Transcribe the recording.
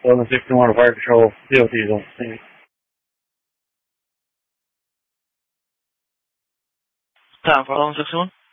1161 Fire Patrol, DOT is on scene. 10 for 1161.